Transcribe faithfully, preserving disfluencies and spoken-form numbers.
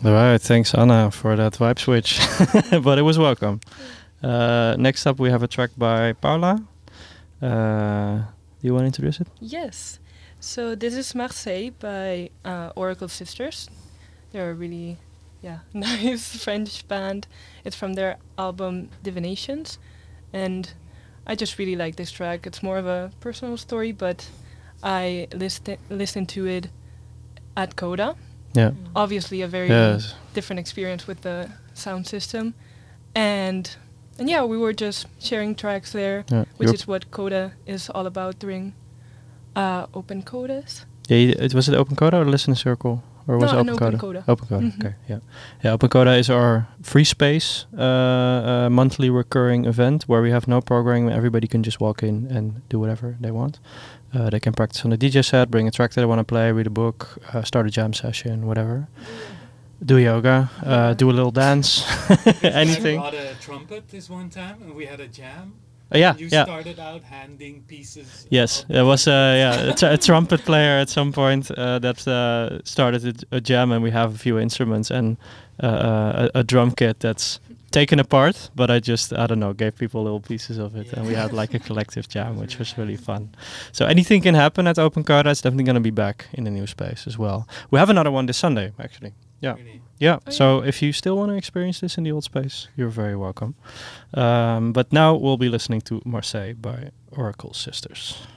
All right, thanks Anna for that vibe switch, but it was welcome. Uh, next up, we have a track by Paula. Uh, do you want to introduce it? Yes. So this is Marseille by uh, Oracle Sisters. They're a really, yeah, nice French band. It's from their album Divinations, and I just really like this track. It's more of a personal story, but I list- listened to it at Coda. Yeah. Obviously, a very Yes. different experience with the sound system, and and yeah, we were just sharing tracks there, Yeah. which You're- is what Coda is all about during uh, open Codas. Yeah, you- it was it Open Coda or Listener Circle? Or was No, it an Open Open Coda? Coda. Open Coda, Mhm. okay, yeah. Yeah, Open Coda is our free space, uh, uh, monthly recurring event where we have no programming. Everybody can just walk in and do whatever they want. Uh, they can practice on the D J set, bring a track that they want to play, read a book, uh, start a jam session, whatever. Do yoga, uh, Yeah. do a little dance, anything. I brought a trumpet this one time, and we had a jam. Uh, yeah, And you yeah. started out handing pieces. Yes, of there was uh, trumpets. yeah a, tr- a trumpet player at some point uh, that uh, started a, a jam, and we have a few instruments and uh, uh, a, a drum kit that's taken apart. But I just I don't know gave people little pieces of it, and we had like a collective jam, which was really fun. So anything can happen at Open Coda. It's definitely going to be back in the new space as well. We have another one this Sunday actually. Yeah. Really. Yeah, Oh, so if you still want to experience this in the old space, you're very welcome. Um, but now we'll be listening to Marseille by Oracle Sisters.